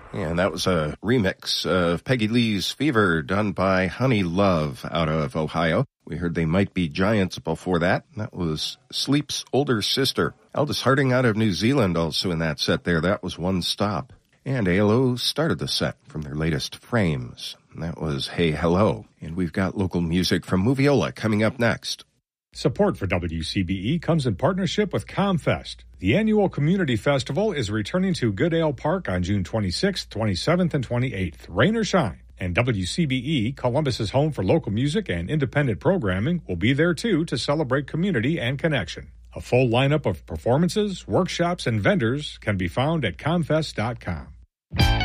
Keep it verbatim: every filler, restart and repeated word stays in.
And that was a remix of Peggy Lee's Fever done by Honey Love out of Ohio. We heard They Might Be Giants before that. That was Sleep's older sister. Aldous Harding out of New Zealand also in that set there. That was One Stop. And A L O started the set from their latest Frames. And that was Hey Hello. And we've got local music from Moviola coming up next. Support for W C B E comes in partnership with ComFest. The annual community festival is returning to Goodale Park on June twenty-sixth, twenty-seventh, and twenty-eighth, rain or shine. And W C B E, Columbus's home for local music and independent programming, will be there too to celebrate community and connection. A full lineup of performances, workshops, and vendors can be found at comfest dot com.